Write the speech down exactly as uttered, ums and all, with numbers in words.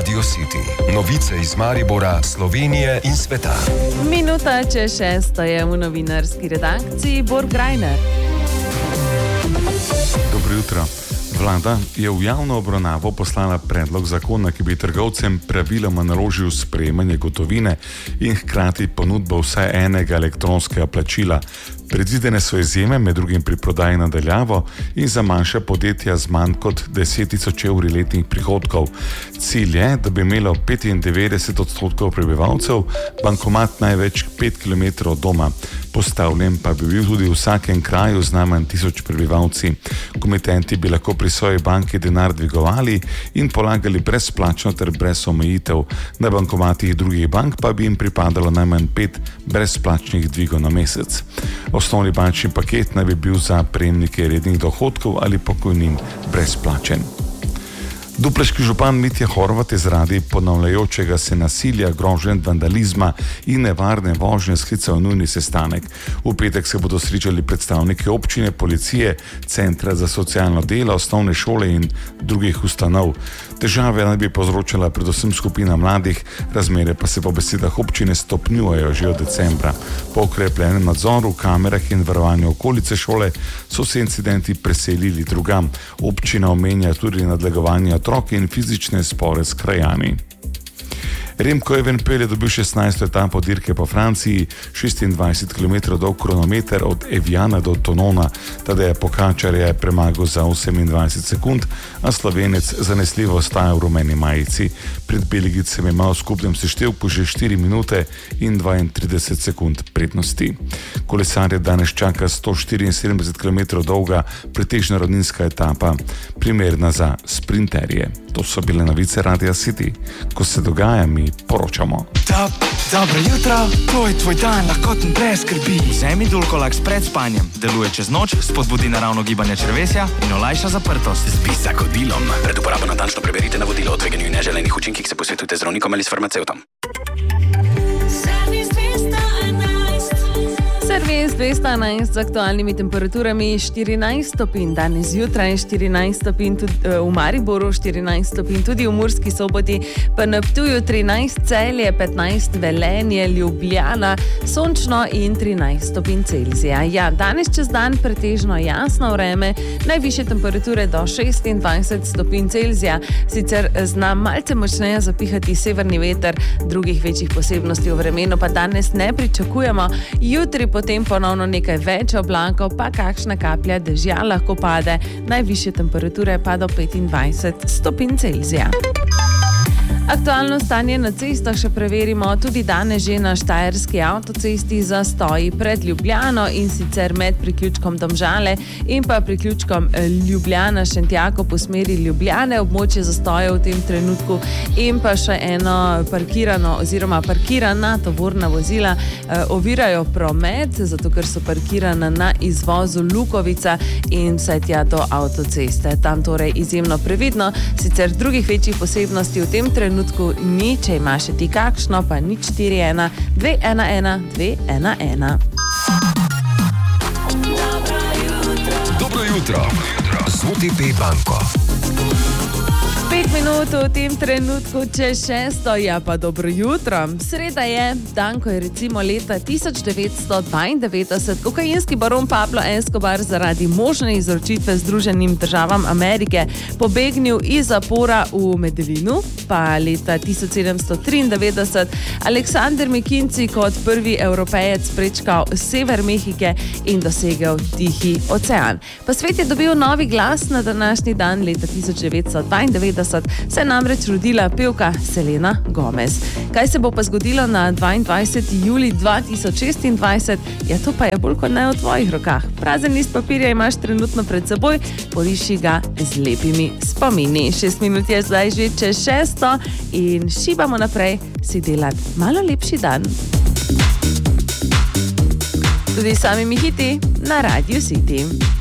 Radio City. Novice iz Maribora, Slovenije in sveta. Minuta čez šesto je v novinarski redakciji Borg Grajner. Dobro jutro. Vlada je v javno obravnavo poslala predlog zakona, ki bi trgovcem praviloma naložil sprejemanje gotovine in hkrati ponudbo vsaj enega elektronskega plačila. Predvidene so izjeme, med drugim pri prodaji na daljavo in za manjša podjetja z manj kot deset tisoč evri letnih prihodkov. Cilj je, da bi imelo petindevetdeset odstotkov prebivalcev bankomat največ pet kilometrov od doma. Postavljen pa bi bil tudi v vsakem kraju z najmanj tisoč prebivalci. Komitenti bi lahko pri svoji banki denar dvigovali in polagali brezplačno ter brez omejitev. Na bankomatih drugih bank pa bi jim pripadalo najmanj pet brezplačnih dvigov na mesec. Osnovni bančni paket naj bi bil za prejemnike rednih dohodkov ali pokojnin brezplačen. Dupleški župan Mitja Horvat je zaradi ponavljajočega se nasilja, groženj, vandalizma in nevarne vožnje sklical nujni sestanek. V petek se bodo srečali predstavniki občine, policije, centra za socialno delo, osnovne šole in drugih ustanov. Težave naj bi povzročala predvsem skupina mladih, razmere pa se po besedah občine stopnjujejo že od decembra. Po okrepljenem nadzoru, kamerah in varovanju okolice šole so se incidenti preselili drugam. Občina omenja tudi nadlegovanje otrok in fizične spore s krajani. Remco Evenepoel je dobil šestnajsto etapo dirke po Franciji, šestindvajset kilometrov dolg kronometer od Eviana do Tonona. Tadej Pogačar je premagal za osemindvajset sekund, a Slovenec zanesljivo ostaja v rumeni majici. Pred Belgijcem je imel v skupnem seštevku že štiri minute in dvaintrideset sekund prednosti. Kolesarje danes čaka sto štiriinsedemdeset kilometrov dolga pretežna ravninska etapa, primerna za sprinterje. To so bile novice Radia City. Ko se dogaja, mi poročamo. Top, dobro jutro, to je tvoj dan, lahkoten brez skrbi. Vzemi Dulcolax pred spanjem, deluje čez noč, spodbudi naravno gibanje črevesja in olajša zaprtost. Zbi za kodilom. Pred uporabo natančno preberite navodilo o tveganju in neželenih učinkih, se posvetujte z zdravnikom ali s farmacevtom. Servis dvesto enajst z aktualnimi temperaturami štirinajst stopinj, danes zjutraj štirinajst stopinj tudi v Mariboru, štirinajst stopinj tudi v Murski Soboti, pa na Ptuju trinajst, Celje, petnajst, Velenje, Ljubljana, sončno in trinajst stopinj Celzija. Ja, danes čez dan pretežno jasno vreme, najvišje temperature do šestindvajset stopinj Celzija, sicer zna malce močneje zapihati severni veter, drugih večjih posebnosti v vremenu pa danes ne pričakujemo. Jutri potem ponovno nekaj več oblakov, pa kakšna kaplja dežja lahko pade, najvišje temperature pa do petindvajset stopinj Celzija. Aktualno stanje na cestah še preverimo tudi danes že na štajerski avtocesti zastoji pred Ljubljano in sicer med priključkom Domžale in pa priključkom Ljubljana-Šentjakov po smeri Ljubljane, območje zastoja v tem trenutku in pa še eno parkirano oziroma parkirana tovorna vozila eh, ovirajo promet, zato ker so parkirana na izvozu Lukovica in vse tja do avtoceste. Tam torej izjemno previdno, sicer drugih večjih posebnosti v tem trenutku ni, če imaš še ti kakšno, pa nič štiri ena dve ena ena dve ena ena. Dobro jutro z O T P banko. Pet minut v tem trenutku čez šesto, ja pa dobro jutro. Sreda je, dan, ko je recimo leta tisoč devetsto dvaindevetdeset kokainski baron Pablo Escobar zaradi možne izročitve Združenim državam Amerike pobegnil iz zapora v Medellinu, pa leta tisoč sedemsto triindevetdeset Aleksander McKinsey kot prvi Evropejec prečkal sever Mehike in dosegel Tihi ocean. Pa svet je dobil novi glas na današnji dan leta tisoč devetsto dvaindevetdeset, se je namreč rodila pevka Selena Gomez. Kaj se bo pa zgodilo na dvaindvajseti julij dva tisoč šestindvajset, ja to pa je bolj kot ne v tvojih rokah. Prazen list papirja imaš trenutno pred seboj, poriši ga z lepimi spomini. Šest minut je zdaj že čez šesto in šibamo naprej si delati malo lepši dan. Tudi samimi hiti na Radio City.